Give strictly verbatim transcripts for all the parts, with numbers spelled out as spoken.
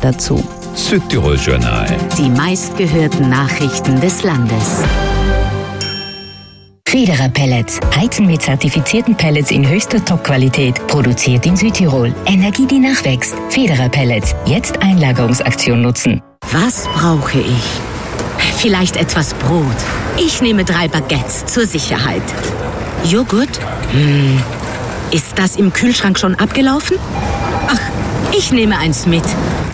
dazu. Südtirol Journal. Die meistgehörten Nachrichten des Landes. Federer Pellets. Heizen mit zertifizierten Pellets in höchster Top-Qualität. Produziert in Südtirol. Energie, die nachwächst. Federer Pellets. Jetzt Einlagerungsaktion nutzen. Was brauche ich? Vielleicht etwas Brot. Ich nehme drei Baguettes zur Sicherheit. Joghurt? Hm. Ist das im Kühlschrank schon abgelaufen? Ach, ich nehme eins mit.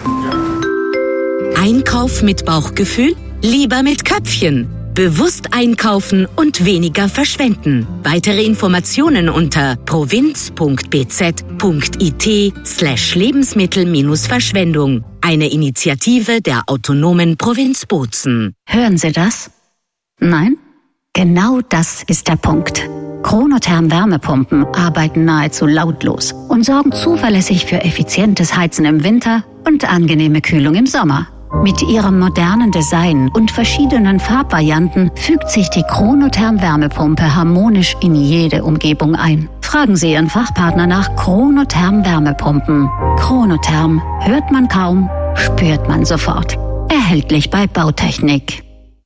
Einkauf mit Bauchgefühl? Lieber mit Köpfchen. Bewusst einkaufen und weniger verschwenden. Weitere Informationen unter provinz punkt b z punkt i t slash Lebensmittel-Verschwendung. Eine Initiative der autonomen Provinz Bozen. Hören Sie das? Nein? Genau das ist der Punkt. Chronotherm Wärmepumpen arbeiten nahezu lautlos und sorgen zuverlässig für effizientes Heizen im Winter und angenehme Kühlung im Sommer. Mit ihrem modernen Design und verschiedenen Farbvarianten fügt sich die Chronotherm Wärmepumpe harmonisch in jede Umgebung ein. Fragen Sie Ihren Fachpartner nach Chronotherm Wärmepumpen. Chronotherm hört man kaum, spürt man sofort. Erhältlich bei Bautechnik.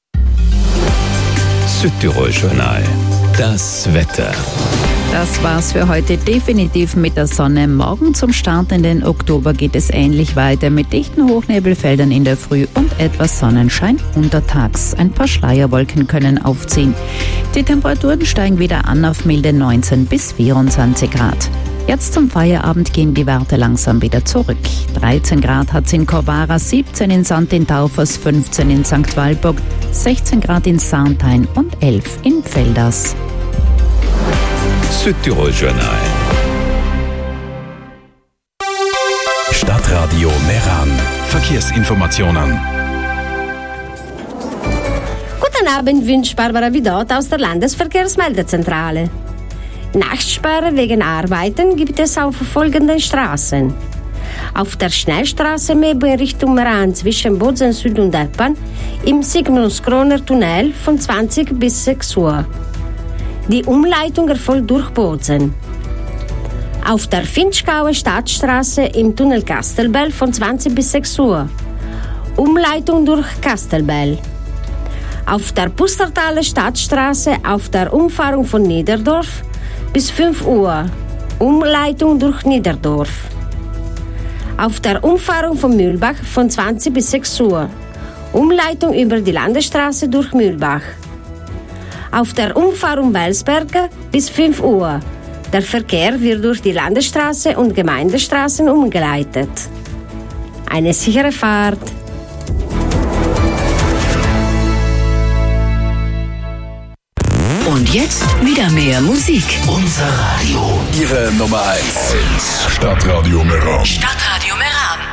Südtirol Journal. Das Wetter. Das war's für heute definitiv mit der Sonne. Morgen zum Start in den Oktober geht es ähnlich weiter mit dichten Hochnebelfeldern in der Früh und etwas Sonnenschein untertags. Ein paar Schleierwolken können aufziehen. Die Temperaturen steigen wieder an auf milde neunzehn bis vierundzwanzig Grad. Jetzt zum Feierabend gehen die Werte langsam wieder zurück. dreizehn Grad hat's in Corvara, siebzehn in Sant in Taufers, fünfzehn in Sankt Walburg, sechzehn Grad in Sarnthein und elf in Velders. Südtirol Journal. Stadtradio Meran. Verkehrsinformationen. Guten Abend, wünscht Barbara Vidot aus der Landesverkehrsmeldezentrale. Nachtsperre wegen Arbeiten gibt es auf folgenden Straßen. Auf der Schnellstraße Mebo in Richtung Meran zwischen Bozen Süd und Eppan im Sigmundskroner Tunnel von zwanzig bis sechs Uhr. Die Umleitung erfolgt durch Bozen. Auf der Finchgauer Stadtstraße im Tunnel Kastelbell von zwanzig bis sechs Uhr. Umleitung durch Kastelbell. Auf der Pustertaler Stadtstraße auf der Umfahrung von Niederdorf bis fünf Uhr. Umleitung durch Niederdorf. Auf der Umfahrung von Mühlbach von zwanzig bis sechs Uhr. Umleitung über die Landesstraße durch Mühlbach. Auf der Umfahrung Welsberge bis fünf Uhr. Der Verkehr wird durch die Landesstraße und Gemeindestraßen umgeleitet. Eine sichere Fahrt. Und jetzt wieder mehr Musik. Unser Radio. Ihre Nummer eins. Stadtradio Meran. Stadtradio Meran.